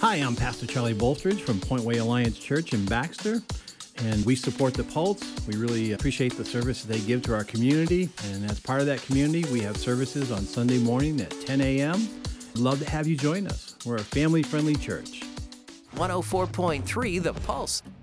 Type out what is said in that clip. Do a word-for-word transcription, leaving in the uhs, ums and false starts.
Hi, I'm Pastor Charlie Bolstridge from Point Way Alliance Church in Baxter, and we support the Pulse. We really appreciate the service they give to our community, and as part of that community, we have services on Sunday morning at ten a.m. Love to have you join us. We're a family-friendly church. one oh four point three The Pulse.